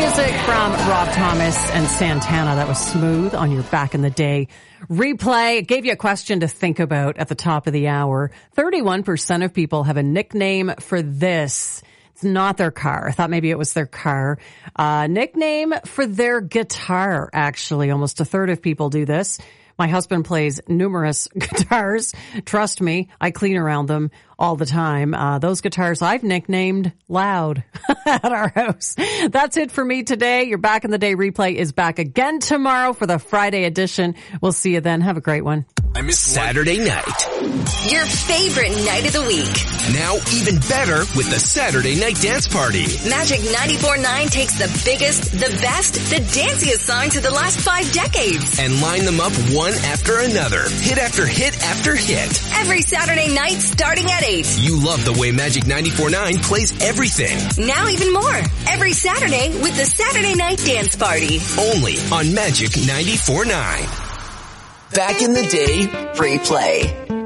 Music from Rob Thomas and Santana. That was Smooth on your Back in the Day replay. It gave you a question to think about at the top of the hour. 31% of people have a nickname for this. It's not their car. I thought maybe it was their car. Nickname for their guitar, actually. Almost a third of people do this. My husband plays numerous guitars. Trust me, I clean around them all the time. Those guitars I've nicknamed Loud at our house. That's it for me today. Your Back in the Day replay is back again tomorrow for the Friday edition. We'll see you then. Have a great one. I miss Saturday night. Your favorite night of the week. Now even better with the Saturday Night Dance Party. Magic 94.9 takes the biggest, the best, the danciest songs of the last 5 decades. And line them up one after another. Hit after hit after hit. Every Saturday night starting at 8. You love the way Magic 94.9 plays everything. Now even more. Every Saturday with the Saturday Night Dance Party. Only on Magic 94.9. Back in the Day replay.